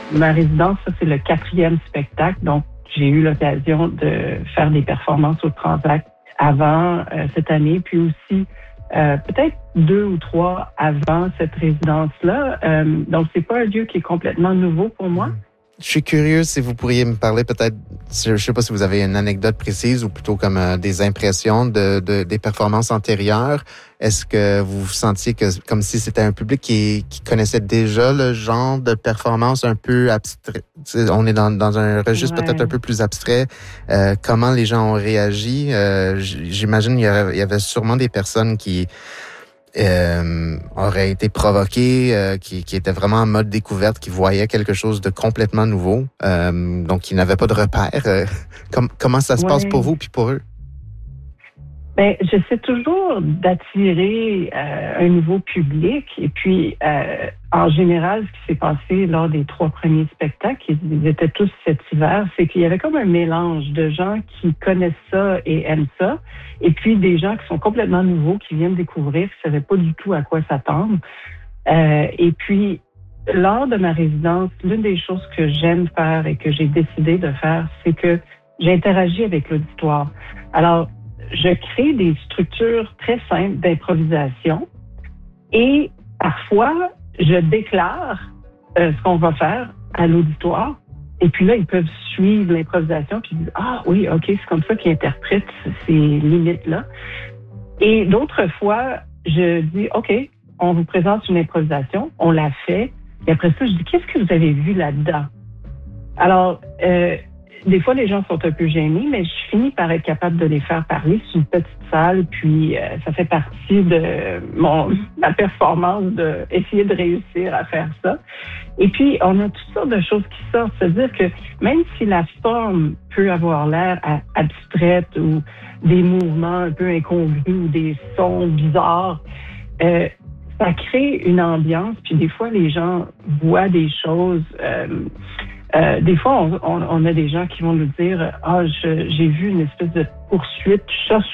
ma résidence, ça, c'est le 4e spectacle. Donc, j'ai eu l'occasion de faire des performances au Transac avant cette année, puis aussi peut-être 2 ou 3 avant cette résidence-là. Donc, c'est pas un lieu qui est complètement nouveau pour moi. Je suis curieux si vous pourriez me parler peut-être, je sais pas si vous avez une anecdote précise ou plutôt comme des impressions des performances antérieures. Est-ce que vous sentiez que comme si c'était un public qui connaissait déjà le genre de performance un peu abstrait? On est dans un registre peut-être un peu plus abstrait. Comment les gens ont réagi? J'imagine il y avait sûrement des personnes qui auraient été provoquées, qui étaient vraiment en mode découverte, qui voyaient quelque chose de complètement nouveau, donc qui n'avaient pas de repères. Comment ça se passe pour vous puis pour eux? Ben, j'essaie toujours d'attirer un nouveau public. Et puis, en général, ce qui s'est passé lors des 3 premiers spectacles, ils étaient tous cet hiver, c'est qu'il y avait comme un mélange de gens qui connaissent ça et aiment ça, et puis des gens qui sont complètement nouveaux, qui viennent découvrir, qui ne savaient pas du tout à quoi s'attendre. Et puis, lors de ma résidence, l'une des choses que j'aime faire et que j'ai décidé de faire, c'est que j'interagis avec l'auditoire. Alors, je crée des structures très simples d'improvisation et parfois, je déclare ce qu'on va faire à l'auditoire. Et puis là, ils peuvent suivre l'improvisation puis ils disent « Ah oui, OK, c'est comme ça qu'ils interprètent ces limites-là. » Et d'autres fois, je dis « OK, on vous présente une improvisation, on la fait. » Et après ça, je dis « Qu'est-ce que vous avez vu là-dedans? » Alors, des fois, les gens sont un peu gênés, mais je finis par être capable de les faire parler. C'est une petite salle, puis ça fait partie de ma performance d'essayer de réussir à faire ça. Et puis, on a toutes sortes de choses qui sortent. C'est-à-dire que même si la forme peut avoir l'air abstraite ou des mouvements un peu incongrus ou des sons bizarres, ça crée une ambiance. Puis des fois, les gens voient des choses... des fois, on a des gens qui vont nous dire « Ah, j'ai vu une espèce de poursuite chat-souris. »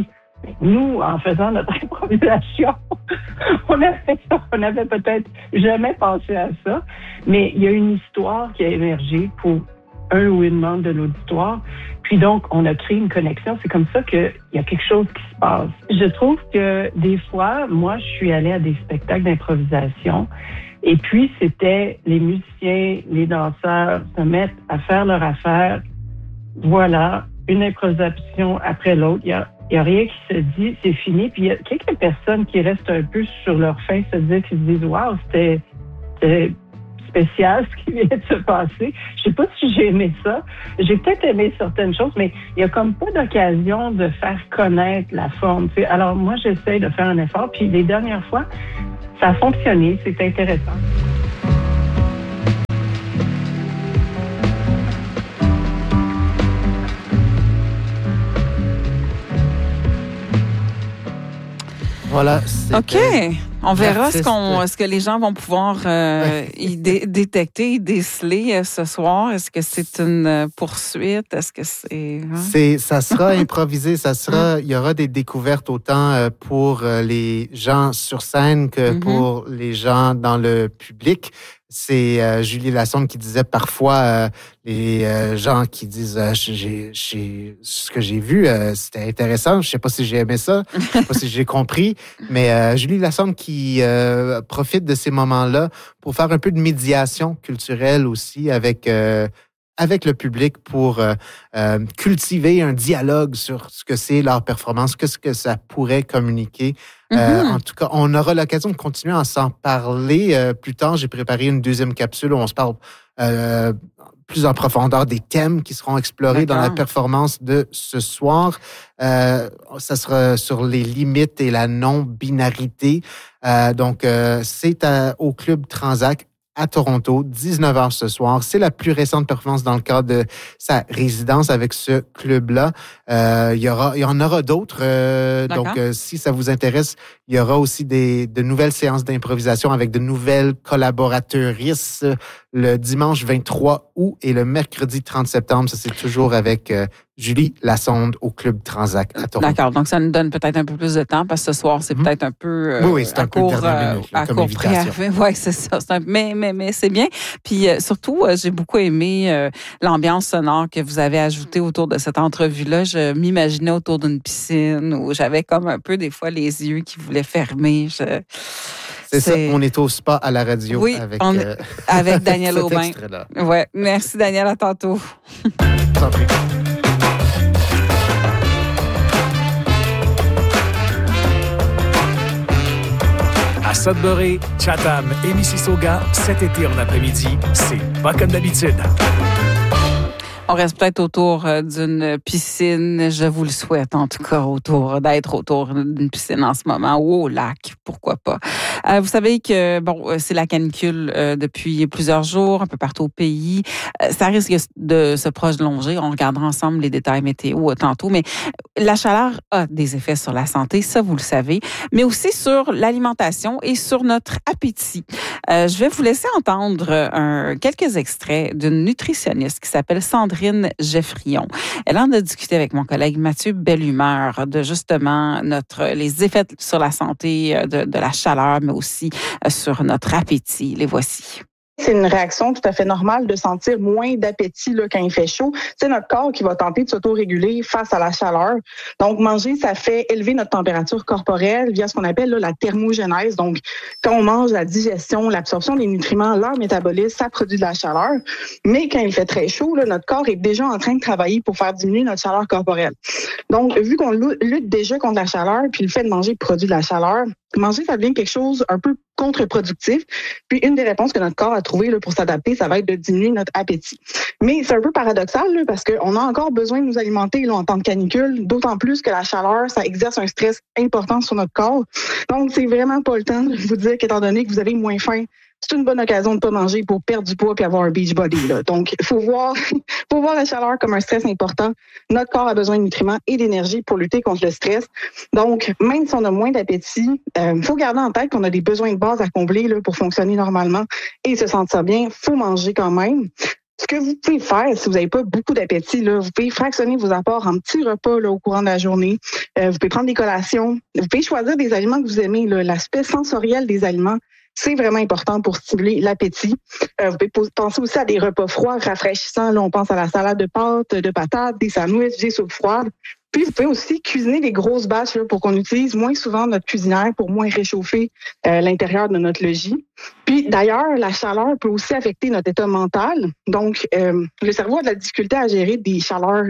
Nous, en faisant notre improvisation, on avait peut-être jamais pensé à ça, mais il y a une histoire qui a émergé pour un ou une membre de l'auditoire. Puis donc, on a créé une connexion. C'est comme ça qu'il y a quelque chose qui se passe. Je trouve que des fois, moi, je suis allée à des spectacles d'improvisation. Et puis, c'était les musiciens, les danseurs se mettent à faire leur affaire. Voilà, une improvisation après l'autre. Il y a rien qui se dit, c'est fini. Puis, il y a quelques personnes qui restent un peu sur leur faim, se dire, qui se disent, waouh, c'était spécial ce qui vient de se passer. Je sais pas si j'ai aimé ça. J'ai peut-être aimé certaines choses, mais il y a comme pas d'occasion de faire connaître la forme. Tu sais. Alors, moi, j'essaie de faire un effort. Puis, les dernières fois, ça a fonctionné, c'est intéressant. Voilà. OK. On verra ce que les gens vont pouvoir détecter, y déceler ce soir. Est-ce que c'est une poursuite? Est-ce que c'est... Hein? Ça sera improvisé. Il y aura des découvertes autant pour les gens sur scène que pour les gens dans le public. C'est Julie Lassonde qui disait parfois les gens qui disent ce que j'ai vu, c'était intéressant. Je sais pas si j'ai aimé ça, je sais pas si j'ai compris, mais Julie Lassonde qui profite de ces moments-là pour faire un peu de médiation culturelle aussi avec le public pour cultiver un dialogue sur ce que c'est leur performance, qu'est-ce que ça pourrait communiquer. En tout cas, on aura l'occasion de continuer à s'en parler plus tard. J'ai préparé une 2e capsule où on se parle plus en profondeur des thèmes qui seront explorés dans la performance de ce soir. Ça sera sur les limites et la non-binarité. Donc, c'est au Club Transac à Toronto, 19h ce soir. C'est la plus récente performance dans le cadre de sa résidence avec ce club-là. Il y en aura d'autres. Donc, si ça vous intéresse, Il y aura aussi de nouvelles séances d'improvisation avec de nouvelles collaboratrices le dimanche 23 août et le mercredi 30 septembre. Ça, c'est toujours avec Julie Lassonde au Club Transac à Toronto. D'accord. Donc, ça nous donne peut-être un peu plus de temps parce que ce soir, c'est peut-être un peu oui, c'est un peu dernière minute, là, comme invitation. Oui, c'est ça. Mais c'est bien. Puis surtout, j'ai beaucoup aimé l'ambiance sonore que vous avez ajoutée autour de cette entrevue-là. Je m'imaginais autour d'une piscine où j'avais comme un peu des fois les yeux qui voulaient fermer. C'est ça, on est au spa à la radio avec Daniel Aubin. Oui, merci Daniel, à tantôt. À Sudbury, Chatham et Mississauga, cet été en après-midi, c'est pas comme d'habitude. On reste peut-être autour d'une piscine, je vous le souhaite en tout cas, d'être autour d'une piscine en ce moment, ou au lac, pourquoi pas. Vous savez que c'est la canicule depuis plusieurs jours, un peu partout au pays. Ça risque de se prolonger. On regardera ensemble les détails météo tantôt, mais la chaleur a des effets sur la santé, ça vous le savez, mais aussi sur l'alimentation et sur notre appétit. Je vais vous laisser entendre quelques extraits d'une nutritionniste qui s'appelle Sandrine Geffrion. Elle en a discuté avec mon collègue Mathieu Bellumeur de justement les effets sur la santé de la chaleur, mais aussi sur notre appétit. Les voici. C'est une réaction tout à fait normale de sentir moins d'appétit là, quand il fait chaud. C'est notre corps qui va tenter de s'auto-réguler face à la chaleur. Donc, manger, ça fait élever notre température corporelle via ce qu'on appelle là, la thermogénèse. Donc, quand on mange, la digestion, l'absorption des nutriments, leur métabolisme, ça produit de la chaleur. Mais quand il fait très chaud, là, notre corps est déjà en train de travailler pour faire diminuer notre chaleur corporelle. Donc, vu qu'on lutte déjà contre la chaleur, puis le fait de manger produit de la chaleur, manger, ça devient quelque chose un peu contre-productif. Puis une des réponses que notre corps a trouvées là, pour s'adapter, ça va être de diminuer notre appétit. Mais c'est un peu paradoxal là, parce qu'on a encore besoin de nous alimenter là, en temps de canicule, d'autant plus que la chaleur, ça exerce un stress important sur notre corps. Donc, c'est vraiment pas le temps de vous dire qu'étant donné que vous avez moins faim, c'est une bonne occasion de pas manger pour perdre du poids puis avoir un beach body. Là. Donc, faut voir la chaleur comme un stress important. Notre corps a besoin de nutriments et d'énergie pour lutter contre le stress. Donc, même si on a moins d'appétit, faut garder en tête qu'on a des besoins de base à combler là, pour fonctionner normalement et se sentir bien. Faut manger quand même. Ce que vous pouvez faire, si vous n'avez pas beaucoup d'appétit, là, vous pouvez fractionner vos apports en petits repas là, au courant de la journée. Vous pouvez prendre des collations. Vous pouvez choisir des aliments que vous aimez. Là. L'aspect sensoriel des aliments, c'est vraiment important pour stimuler l'appétit. Vous pouvez penser aussi à des repas froids, rafraîchissants. Là, on pense à la salade de pâtes, de patates, des sandwichs, des soupes froides. Puis, vous pouvez aussi cuisiner des grosses batches là, pour qu'on utilise moins souvent notre cuisinière pour moins réchauffer l'intérieur de notre logis. Puis, d'ailleurs, la chaleur peut aussi affecter notre état mental. Donc, le cerveau a de la difficulté à gérer des chaleurs,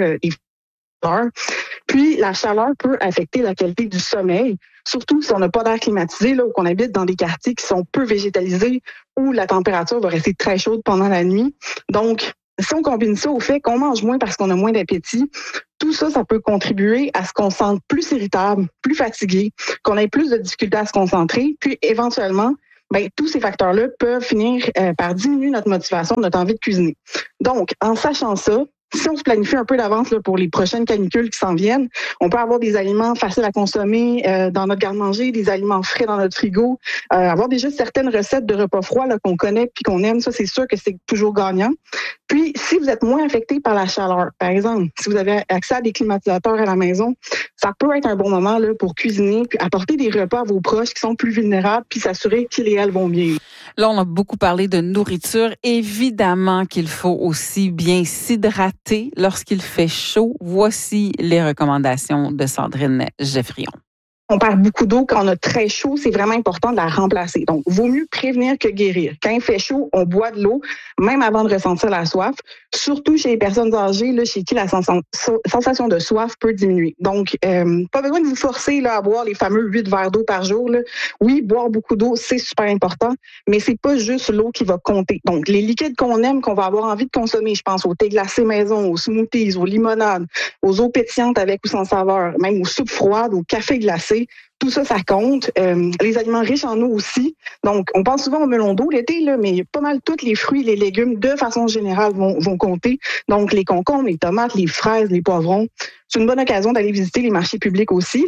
Puis, la chaleur peut affecter la qualité du sommeil, surtout si on n'a pas d'air climatisé là, ou qu'on habite dans des quartiers qui sont peu végétalisés où la température va rester très chaude pendant la nuit. Donc, si on combine ça au fait qu'on mange moins parce qu'on a moins d'appétit, tout ça, ça peut contribuer à ce qu'on se sente plus irritable, plus fatigué, qu'on ait plus de difficultés à se concentrer, puis éventuellement, tous ces facteurs-là peuvent finir par diminuer notre motivation, notre envie de cuisiner. Donc, en sachant ça, si on se planifie un peu d'avance là, pour les prochaines canicules qui s'en viennent, on peut avoir des aliments faciles à consommer dans notre garde-manger, des aliments frais dans notre frigo, avoir déjà certaines recettes de repas froids là, qu'on connaît puis qu'on aime, ça c'est sûr que c'est toujours gagnant. Puis, si vous êtes moins affecté par la chaleur, par exemple, si vous avez accès à des climatisateurs à la maison, ça peut être un bon moment là, pour cuisiner puis apporter des repas à vos proches qui sont plus vulnérables puis s'assurer qu'ils et elles vont bien. Là, on a beaucoup parlé de nourriture. Évidemment qu'il faut aussi bien s'hydrater lorsqu'il fait chaud. Voici les recommandations de Sandrine Geffrion. On perd beaucoup d'eau quand on a très chaud, c'est vraiment important de la remplacer. Donc, vaut mieux prévenir que guérir. Quand il fait chaud, on boit de l'eau, même avant de ressentir la soif. Surtout chez les personnes âgées, là, chez qui la sensation de soif peut diminuer. Donc, pas besoin de vous forcer là, à boire les fameux 8 verres d'eau par jour. Là. Oui, boire beaucoup d'eau, c'est super important, mais c'est pas juste l'eau qui va compter. Donc, les liquides qu'on aime, qu'on va avoir envie de consommer, je pense au thé glacé maison, aux smoothies, aux limonades, aux eaux pétillantes avec ou sans saveur, même aux soupes froides, au café glacé. Tout ça, ça compte. Les aliments riches en eau aussi. Donc, on pense souvent au melon d'eau l'été, là, mais pas mal tous les fruits et les légumes, de façon générale, vont compter. Donc, les concombres, les tomates, les fraises, les poivrons. C'est une bonne occasion d'aller visiter les marchés publics aussi, là.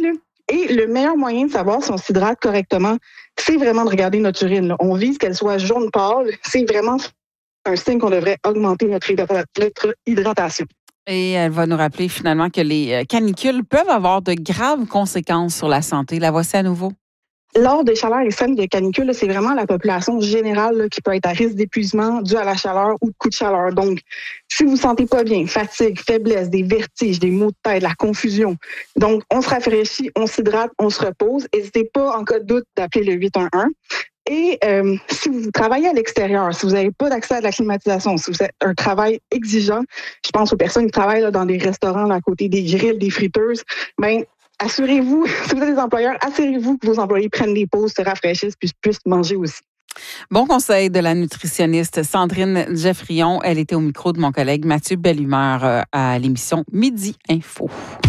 Et le meilleur moyen de savoir si on s'hydrate correctement, c'est vraiment de regarder notre urine. Là. On vise qu'elle soit jaune pâle. C'est vraiment un signe qu'on devrait augmenter notre hydratation. Et elle va nous rappeler finalement que les canicules peuvent avoir de graves conséquences sur la santé. La voici à nouveau. Lors des chaleurs extrêmes de canicule, là, c'est vraiment la population générale là, qui peut être à risque d'épuisement dû à la chaleur ou de coups de chaleur. Donc, si vous ne vous sentez pas bien, fatigue, faiblesse, des vertiges, des maux de tête, la confusion, donc on se rafraîchit, on s'hydrate, on se repose. N'hésitez pas, en cas de doute, d'appeler le 811. Et si vous travaillez à l'extérieur, si vous n'avez pas d'accès à de la climatisation, si vous avez un travail exigeant, je pense aux personnes qui travaillent là, dans des restaurants là, à côté des grilles, des friteuses, ben assurez-vous, si vous êtes des employeurs, assurez-vous que vos employés prennent des pauses, se rafraîchissent, puis puissent manger aussi. Bon conseil de la nutritionniste Sandrine Geffrion. Elle était au micro de mon collègue Mathieu Bellumeur à l'émission Midi Info.